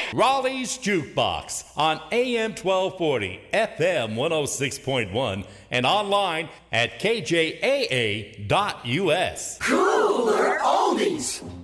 Raleigh's Jukebox on AM 1240, FM 106.1, and online at kjaa.us. Cooler Oldies.